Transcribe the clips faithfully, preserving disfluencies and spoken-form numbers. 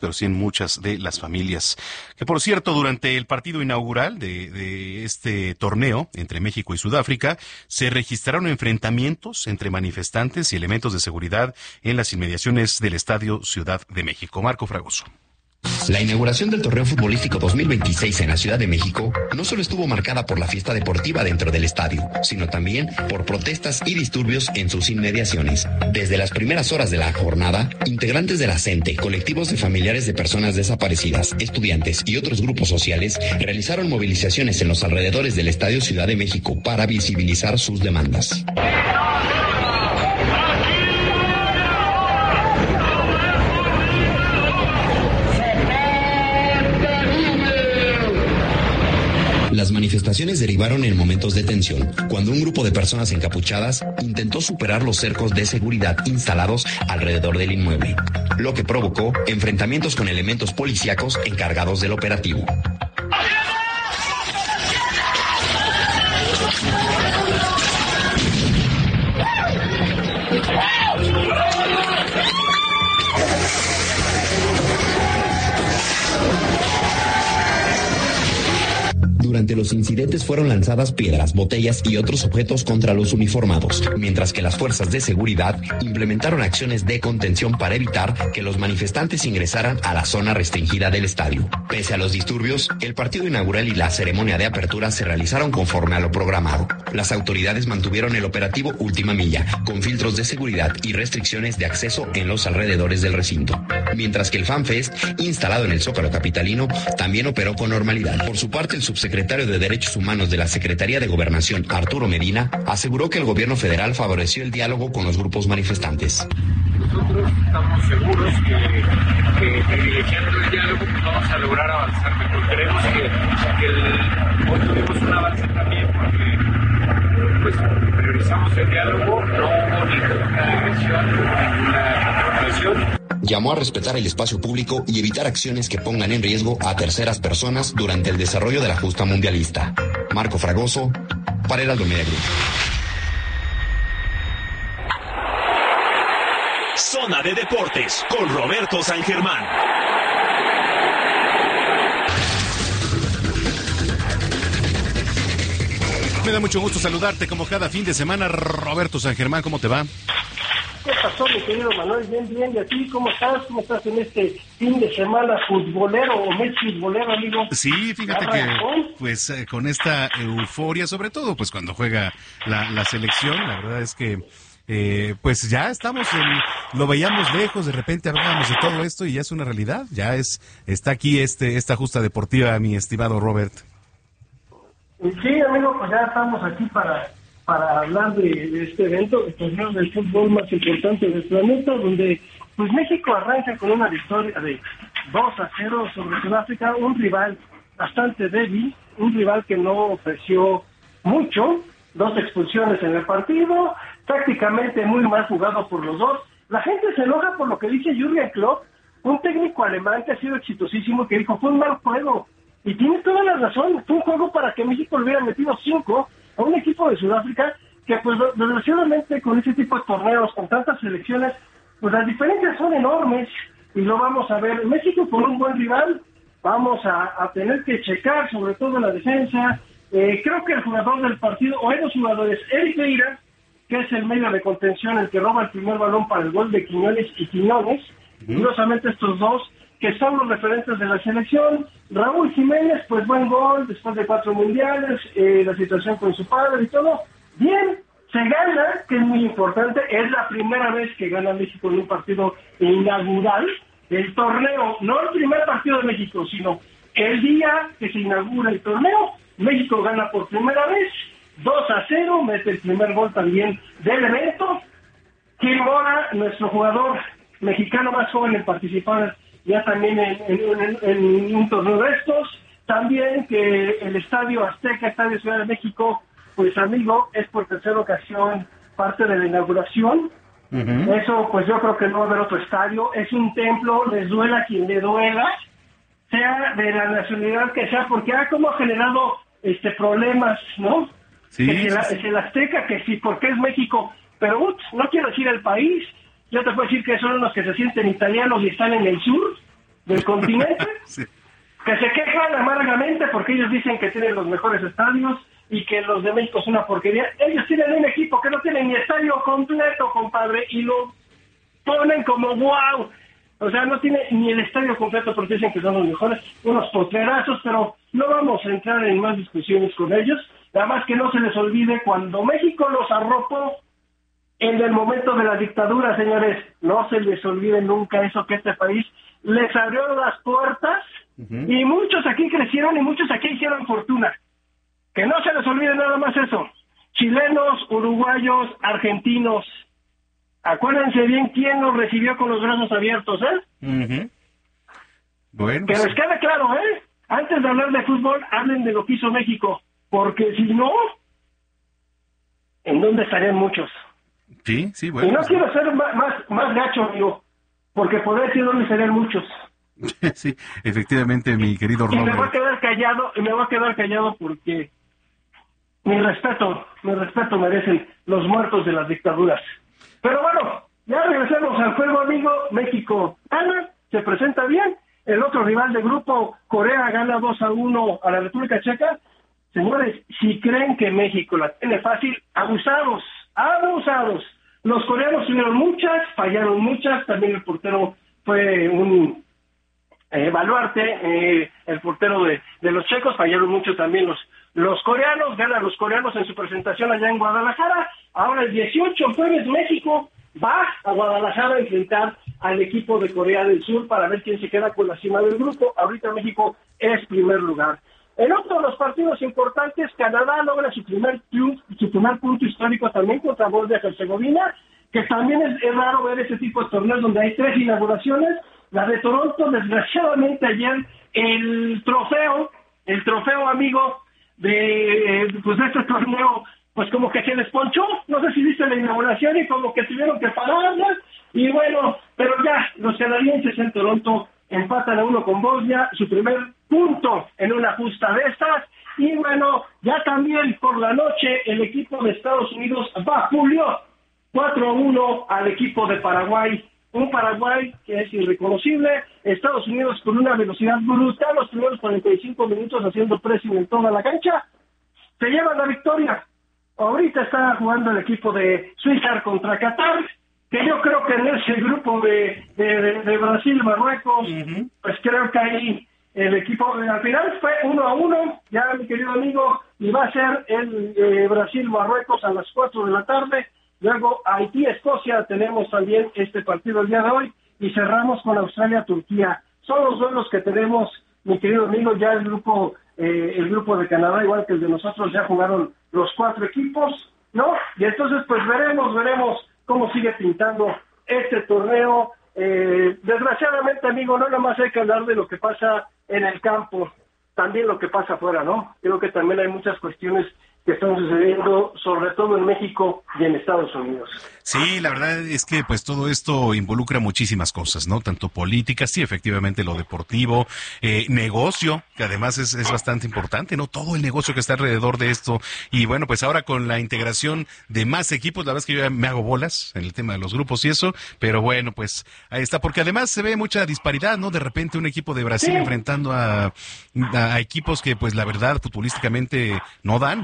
pero sí en muchas de las familias. Que por cierto, durante el partido inaugural de, de este torneo entre México y Sudáfrica, se registraron enfrentamientos entre manifestantes y elementos de seguridad en las inmediaciones del Estadio Ciudad de México. Marco Fragoso. La inauguración del torneo futbolístico dos mil veintiséis en la Ciudad de México no solo estuvo marcada por la fiesta deportiva dentro del estadio, sino también por protestas y disturbios en sus inmediaciones. Desde las primeras horas de la jornada, integrantes de la CENTE, colectivos de familiares de personas desaparecidas, estudiantes y otros grupos sociales realizaron movilizaciones en los alrededores del Estadio Ciudad de México para visibilizar sus demandas. Las manifestaciones derivaron en momentos de tensión, cuando un grupo de personas encapuchadas intentó superar los cercos de seguridad instalados alrededor del inmueble, lo que provocó enfrentamientos con elementos policíacos encargados del operativo. Durante los incidentes fueron lanzadas piedras, botellas y otros objetos contra los uniformados, mientras que las fuerzas de seguridad implementaron acciones de contención para evitar que los manifestantes ingresaran a la zona restringida del estadio. Pese a los disturbios, el partido inaugural y la ceremonia de apertura se realizaron conforme a lo programado. Las autoridades mantuvieron el operativo Última Milla, con filtros de seguridad y restricciones de acceso en los alrededores del recinto, mientras que el FanFest, instalado en el Zócalo capitalino, también operó con normalidad. Por su parte, el subsecretario de Derechos Humanos de la Secretaría de Gobernación, Arturo Medina, aseguró que el gobierno federal favoreció el diálogo con los grupos manifestantes. Nosotros estamos seguros que, que privilegiando el diálogo pues vamos a lograr avanzar mejor. Creemos que, que el, hoy tuvimos un avance también porque pues, priorizamos el diálogo, no hubo ninguna agresión, ninguna confrontación. Llamó a respetar el espacio público y evitar acciones que pongan en riesgo a terceras personas durante el desarrollo de la justa mundialista. Marco Fragoso, para Heraldo Media Group. Zona de Deportes con Roberto San Germán. Me da mucho gusto saludarte como cada fin de semana, Roberto San Germán. ¿Cómo te va? ¿Qué pasó, mi querido Manuel? Bien, bien. ¿Y a ti cómo estás? ¿Cómo estás en este fin de semana futbolero o mes futbolero, amigo? Sí, fíjate que pues eh, con esta euforia, sobre todo pues cuando juega la, la selección, la verdad es que eh, pues ya estamos, en, lo veíamos lejos, de repente hablábamos de todo esto y ya es una realidad, ya es está aquí este esta justa deportiva, mi estimado Robert. Sí, amigo, pues ya estamos aquí para... para hablar de, de este evento, el torneo del fútbol más importante del planeta, donde pues México arranca con una victoria de dos a cero sobre Sudáfrica, un rival bastante débil, un rival que no ofreció mucho, dos expulsiones en el partido, tácticamente muy mal jugado por los dos. La gente se enoja por lo que dice Jürgen Klopp, un técnico alemán que ha sido exitosísimo, que dijo, fue un mal juego, y tiene toda la razón, fue un juego para que México le hubiera metido cinco a un equipo de Sudáfrica que, pues, desgraciadamente, con ese tipo de torneos, con tantas selecciones, pues las diferencias son enormes, y lo vamos a ver. México con un buen rival, vamos a, a tener que checar, sobre todo en la defensa. Eh, creo que el jugador del partido, o esos jugadores, Eric Beira, que es el medio de contención, el que roba el primer balón para el gol de Quiñones y Quiñones, uh-huh. Curiosamente estos dos, que son los referentes de la selección. Raúl Jiménez, pues buen gol, después de cuatro mundiales, eh, la situación con su padre y todo. Bien, se gana, que es muy importante, es la primera vez que gana México en un partido inaugural del torneo, no el primer partido de México, sino el día que se inaugura el torneo, México gana por primera vez, dos a cero, mete el primer gol también del evento. Gil Mora, nuestro jugador mexicano más joven en participar ya también en, en, en, en un torneo de estos, también que el Estadio Azteca, Estadio Ciudad de México, pues amigo, es por tercera ocasión parte de la inauguración. Uh-huh. Eso pues yo creo que no va a haber otro estadio, es un templo, les duela a quien le duela, sea de la nacionalidad que sea, porque ha como generado este problemas, ¿no? Sí, que si la, sí. Es el Azteca, que sí, porque es México, pero ups, no quiero decir el país. Yo te puedo decir que son los que se sienten italianos y están en el sur, del continente, sí. que se quejan amargamente porque ellos dicen que tienen los mejores estadios y que los de México es una porquería. Ellos tienen un equipo que no tiene ni estadio completo, compadre, y lo ponen como wow. O sea, no tiene ni el estadio completo porque dicen que son los mejores, unos potrerazos, pero no vamos a entrar en más discusiones con ellos. Nada más que no se les olvide cuando México los arropó en el momento de la dictadura, señores. No se les olvide nunca eso, que este país les abrió las puertas. Uh-huh. Y muchos aquí crecieron y muchos aquí hicieron fortuna. Que no se les olvide nada más eso. Chilenos, uruguayos, argentinos. Acuérdense bien quién nos recibió con los brazos abiertos, ¿eh? Uh-huh. Bueno. Que les quede claro, ¿eh? Antes de hablar de fútbol, hablen de lo que hizo México. Porque si no, ¿en dónde estarían muchos? Sí, sí, bueno. Y no sí. quiero ser más, más, más gacho, amigo. Porque por decir dónde estarían muchos. Sí, efectivamente, mi querido Robert. Y me voy a quedar callado, y me voy a quedar callado porque mi respeto, mi respeto merecen los muertos de las dictaduras. Pero bueno, ya regresemos al juego, amigo. México gana, se presenta bien. El otro rival de grupo, Corea, gana dos a uno a la República Checa. Señores, si creen que México la tiene fácil, abusados, abusados. Los coreanos tuvieron muchas, fallaron muchas. También el portero fue un eh, baluarte, eh, el portero de, de los checos, fallaron mucho también los los coreanos. Ganan los coreanos en su presentación allá en Guadalajara. Ahora el dieciocho, jueves, México va a Guadalajara a enfrentar al equipo de Corea del Sur para ver quién se queda con la cima del grupo. Ahorita México es primer lugar. En otro de los partidos importantes, Canadá logra su primer triunfo, su primer punto histórico también contra Bosnia-Herzegovina, que también es, es raro ver ese tipo de torneos donde hay tres inauguraciones. La de Toronto, desgraciadamente ayer, el trofeo, el trofeo, amigo, de, pues de este torneo, pues como que se les ponchó. No sé si viste la inauguración y como que tuvieron que pararla. Y bueno, pero ya, los canadienses en Toronto empatan a uno con Bosnia, su primer punto en una justa de estas. Y bueno, ya también por la noche el equipo de Estados Unidos vapuleó cuatro a uno al equipo de Paraguay. Un Paraguay que es irreconocible. Estados Unidos con una velocidad brutal los primeros cuarenta y cinco minutos haciendo pressing en toda la cancha. Se llevan la victoria. Ahorita está jugando el equipo de Suiza contra Qatar, que yo creo que en ese grupo de, de, de, de Brasil, Marruecos, uh-huh. pues creo que ahí el equipo, al final fue uno a uno, ya mi querido amigo, y va a ser el eh, Brasil-Marruecos a las cuatro de la tarde. Luego Haití-Escocia, tenemos también este partido el día de hoy, y cerramos con Australia-Turquía. Son los duelos que tenemos, mi querido amigo. Ya el grupo eh, el grupo de Canadá, igual que el de nosotros, ya jugaron los cuatro equipos, ¿no? Y entonces pues veremos, veremos cómo sigue pintando este torneo. Eh, desgraciadamente, amigo, no nada más hay que hablar de lo que pasa en el campo, también lo que pasa afuera, ¿no? Creo que también hay muchas cuestiones que están sucediendo, sobre todo en México y en Estados Unidos. Sí, la verdad es que pues todo esto involucra muchísimas cosas, ¿no? Tanto políticas, sí, efectivamente lo deportivo, eh, negocio, que además es, es bastante importante, ¿no? Todo el negocio que está alrededor de esto. Y bueno, pues ahora con la integración de más equipos, la verdad es que yo ya me hago bolas en el tema de los grupos y eso, pero bueno, pues ahí está, porque además se ve mucha disparidad, ¿no? De repente un equipo de Brasil sí. enfrentando a, a equipos que pues la verdad futbolísticamente no dan.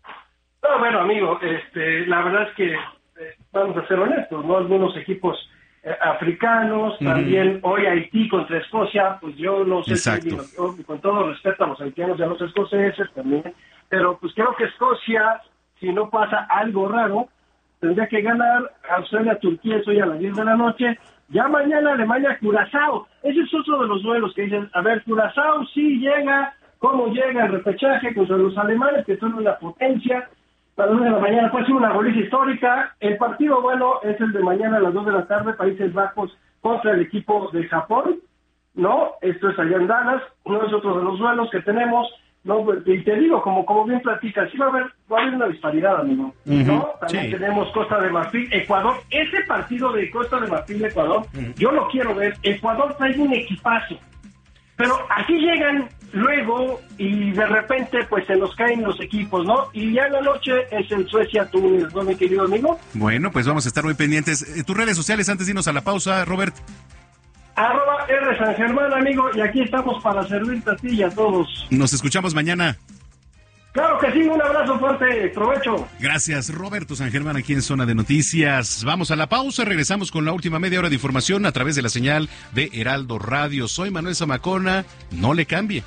No, bueno, amigo, este, la verdad es que, eh, vamos a ser honestos, ¿no? Algunos equipos eh, africanos, uh-huh. también hoy Haití contra Escocia, pues yo no sé si, digo, con todo respeto a los haitianos y a los escoceses también, pero pues creo que Escocia, si no pasa algo raro, tendría que ganar Australia-Turquía, eso ya a las diez de la noche. Ya mañana Alemania-Curazao, ese es otro de los duelos que dicen, a ver, Curazao sí llega, ¿cómo llega el repechaje contra los alemanes, que son una potencia? A las nueve de la mañana puede ser una goliza histórica. El partido bueno es el de mañana a las dos de la tarde, Países Bajos contra el equipo de Japón, ¿no? Esto es allá en Dallas, uno es otro de los duelos que tenemos, ¿no? Y te digo, como como bien platicas, sí va a haber, va a haber una disparidad, amigo, ¿no? Uh-huh, también sí. Tenemos Costa de Marfil, Ecuador. Ese partido de Costa de Marfil, Ecuador, uh-huh. yo lo quiero ver. Ecuador trae un equipazo, pero aquí llegan luego y de repente pues se nos caen los equipos, ¿no? Y ya en la noche es en Suecia-Túnez, ¿no, mi querido amigo? Bueno, pues vamos a estar muy pendientes. ¿Tus redes sociales antes de irnos a la pausa, Robert? Arroba R San Germán, amigo, y aquí estamos para servirte a ti y a todos. Nos escuchamos mañana. Claro que sí, un abrazo fuerte, provecho. Gracias, Roberto San Germán, aquí en Zona de Noticias. Vamos a la pausa, regresamos con la última media hora de información a través de la señal de Heraldo Radio. Soy Manuel Zamacona, no le cambie.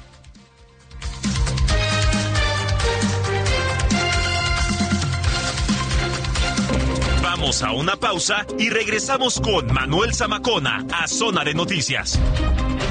Vamos a una pausa y regresamos con Manuel Zamacona a Zona de Noticias.